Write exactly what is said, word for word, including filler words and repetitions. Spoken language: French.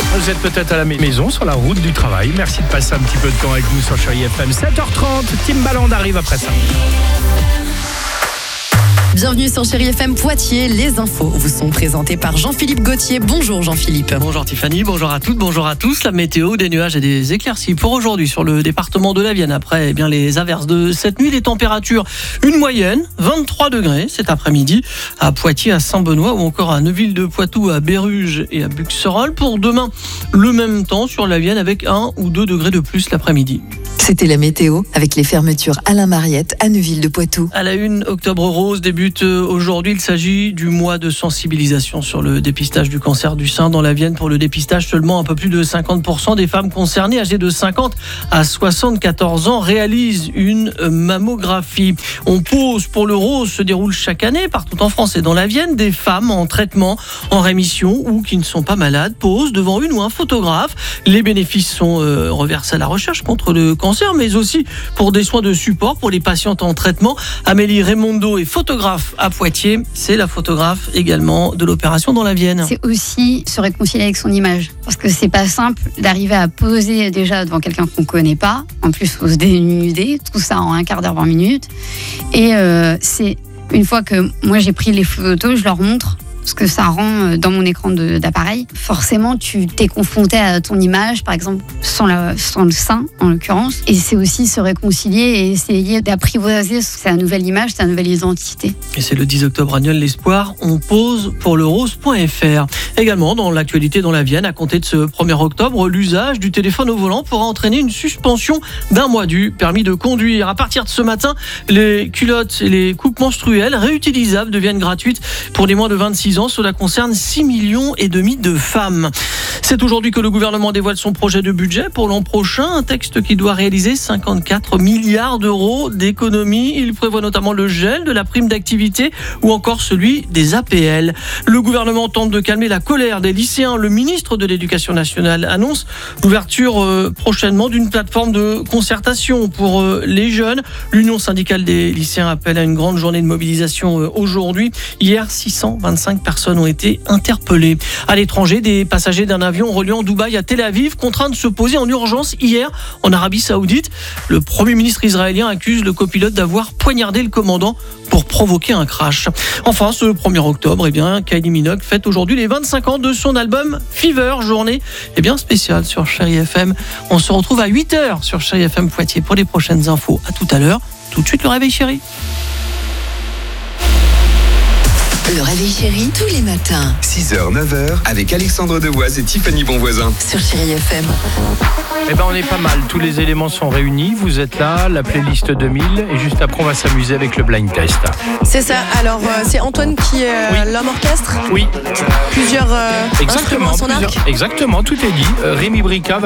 Vous êtes peut-être à la maison, sur la route du travail. Merci de passer un petit peu de temps avec nous sur Chérie F M. sept heures trente, Timbaland arrive après ça. Bienvenue sur Chérie F M Poitiers. Les infos vous sont présentées par Jean-Philippe Gauthier. Bonjour Jean-Philippe. Bonjour Tiffany, bonjour à toutes, bonjour à tous. La météo, des nuages et des éclaircies pour aujourd'hui sur le département de la Vienne. Après eh bien, les averses de cette nuit, les températures, une moyenne, vingt-trois degrés cet après-midi à Poitiers, à Saint-Benoît ou encore à Neuville-de-Poitou, à Béruges et à Buxerolles. Pour demain, le même temps sur la Vienne avec un ou deux degrés de plus l'après-midi. C'était la météo avec les fermetures Alain Mariette à Neuville-de-Poitou. À la une, Octobre Rose débute aujourd'hui. Il s'agit du mois de sensibilisation sur le dépistage du cancer du sein dans la Vienne. Pour le dépistage, seulement un peu plus de cinquante pour cent des femmes concernées âgées de cinquante à soixante-quatorze ans réalisent une mammographie. On pose pour le rose se déroule chaque année partout en France et dans la Vienne. Des femmes en traitement, en rémission ou qui ne sont pas malades posent devant une ou un photographe. Les bénéfices sont euh, reversés à la recherche contre le cancer, mais aussi pour des soins de support pour les patientes en traitement. Amélie Raimondo est photographe à Poitiers. C'est la photographe également de l'opération dans la Vienne. C'est aussi se réconcilier avec son image. Parce que c'est pas simple d'arriver à poser déjà devant quelqu'un qu'on connaît pas. En plus, faut se dénuder. Tout ça en un quart d'heure, vingt minutes. Et euh, c'est une fois que moi j'ai pris les photos, je leur montre ce que ça rend dans mon écran de, d'appareil. Forcément, tu t'es confronté à ton image, par exemple, sans, la, sans le sein, en l'occurrence. Et c'est aussi se réconcilier et essayer d'apprivoiser sa nouvelle image, sa nouvelle identité. Et c'est le dix octobre annuel l'espoir. On pose pour le rose point f r. Également, dans l'actualité dans la Vienne, à compter de ce premier octobre, l'usage du téléphone au volant pourra entraîner une suspension d'un mois du permis de conduire. À partir de ce matin, les culottes et les coupes menstruelles réutilisables deviennent gratuites pour les moins de vingt-six ans. Cela concerne six millions et demi de femmes. C'est aujourd'hui que le gouvernement dévoile son projet de budget pour l'an prochain, un texte qui doit réaliser cinquante-quatre milliards d'euros d'économies. Il prévoit notamment le gel de la prime d'activité ou encore celui des A P L. Le gouvernement tente de calmer la colère des lycéens. Le ministre de l'Éducation nationale annonce l'ouverture euh, prochainement d'une plateforme de concertation pour euh, les jeunes. L'Union syndicale des lycéens appelle à une grande journée de mobilisation euh, aujourd'hui. Hier, six cent vingt-cinq personnes ont été interpellées. À l'étranger, des passagers d'un avion reliant Dubaï à Tel Aviv contraints de se poser en urgence hier en Arabie Saoudite. Le Premier ministre israélien accuse le copilote d'avoir poignardé le commandant pour provoquer un crash. Enfin, ce premier octobre, eh bien, Kylie Minogue fête aujourd'hui les vingt-cinq ans de son album Fever, journée eh bien, spéciale sur Chérie F M. On se retrouve à huit heures sur Chérie F M Poitiers pour les prochaines infos. À tout à l'heure. Tout de suite, le réveil chéri. Le réveil chéri, tous les matins. six heures, neuf heures, avec Alexandre Devoise et Tiffany Bonvoisin. Sur Chérie F M. Eh ben, on est pas mal. Tous les éléments sont réunis. Vous êtes là, la playlist deux mille. Et juste après, on va s'amuser avec le blind test. C'est ça. Alors, euh, c'est Antoine qui est euh, Oui. l'homme orchestre. Oui, Plusieurs euh, exactement. instruments à son arc. plusieurs- Exactement, tout est dit. Euh, Rémi Brica va